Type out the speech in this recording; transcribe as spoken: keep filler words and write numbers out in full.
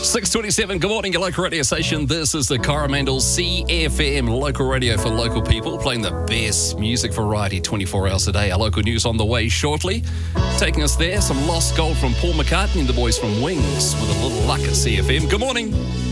six twenty-seven, good morning, your local radio station. This is the Coromandel C F M, local radio for local people, playing the best music variety twenty-four hours a day. Our local news on the way shortly. Taking us there, some lost gold from Paul McCartney and the boys from Wings with a little luck at C F M. Good morning.